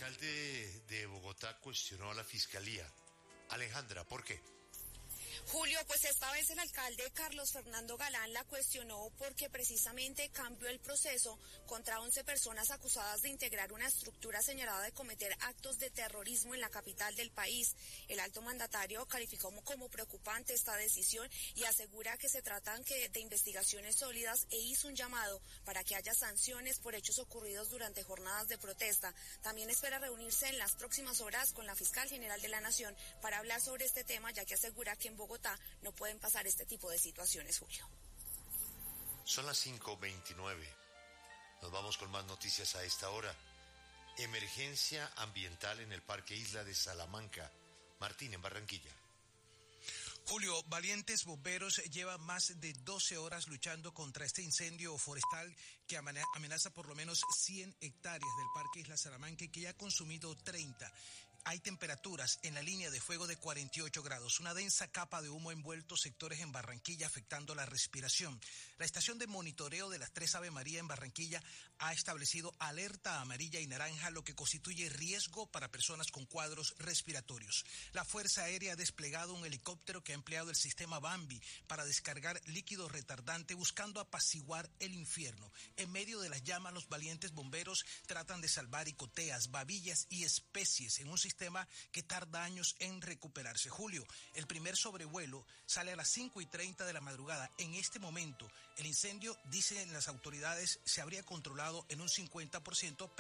alcalde de Bogotá cuestionó a la fiscalía. Alejandra, ¿por qué? Julio, pues esta vez el alcalde Carlos Fernando Galán la cuestionó porque precisamente cambió el proceso contra 11 personas acusadas de integrar una estructura señalada de cometer actos de terrorismo en la capital del país. El alto mandatario calificó como preocupante esta decisión y asegura que se tratan de investigaciones sólidas e hizo un llamado para que haya sanciones por hechos ocurridos durante jornadas de protesta. También espera reunirse en las próximas horas con la fiscal general de la Nación para hablar sobre este tema, ya que asegura que en Bogotá no pueden pasar este tipo de situaciones, Julio. Son las 5:29. Nos vamos con más noticias a esta hora. Emergencia ambiental en el Parque Isla de Salamanca. Martín, en Barranquilla. Julio, valientes bomberos llevan más de 12 horas luchando contra este incendio forestal que amenaza por lo menos 100 hectáreas del Parque Isla Salamanca y que ya ha consumido 30. Hay temperaturas en la línea de fuego de 48 grados, una densa capa de humo envuelto sectores en Barranquilla afectando la respiración. La estación de monitoreo de las 3 Ave María en Barranquilla ha establecido alerta amarilla y naranja, lo que constituye riesgo para personas con cuadros respiratorios. La Fuerza Aérea ha desplegado un helicóptero que ha empleado el sistema Bambi para descargar líquido retardante buscando apaciguar el infierno. En medio de las llamas, los valientes bomberos tratan de salvar icoteas, babillas y especies en un sistema que tarda años en recuperarse. Julio, el primer sobrevuelo sale a las 5:30 de la madrugada. En este momento, el incendio, dicen las autoridades, se habría controlado en un 50%,